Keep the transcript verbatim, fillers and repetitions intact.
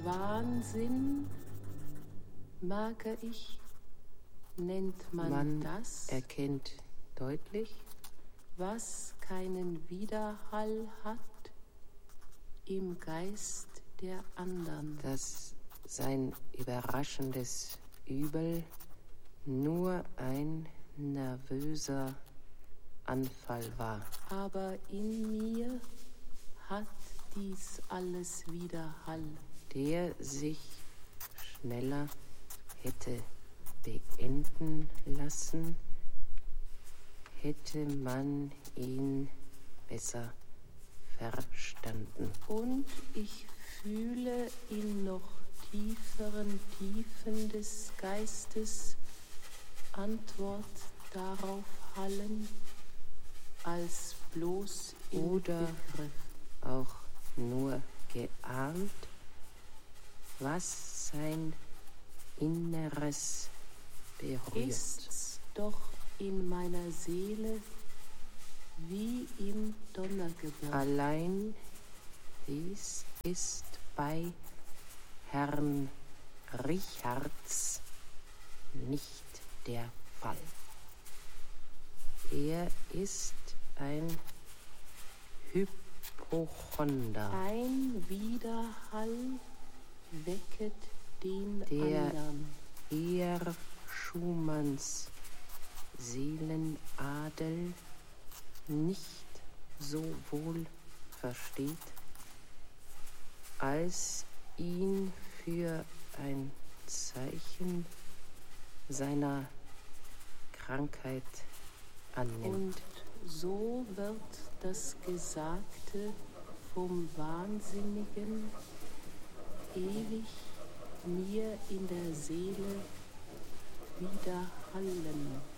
Wahnsinn, merke ich, nennt man, man das, erkennt deutlich, was keinen Widerhall hat im Geist der anderen. Dass sein überraschendes Übel nur ein nervöser Anfall war. Aber in mir hat dies alles Widerhall, der sich schneller hätte beenden lassen, hätte man ihn besser verstanden. Und ich fühle in noch tieferen Tiefen des Geistes Antwort darauf hallen, als bloß im Oder Begriff. Auch nur geahnt, was sein Inneres berührt. Ist's doch in meiner Seele wie im Donnergebirge. Allein dies ist bei Herrn Richards nicht der Fall. Er ist ein Hypochonder. Ein Widerhall wecket den der anderen. eher Schumanns Seelenadel nicht so wohl versteht, als ihn für ein Zeichen seiner Krankheit annimmt. Und so wird das Gesagte vom Wahnsinnigen ewig mir in der Seele widerhallen.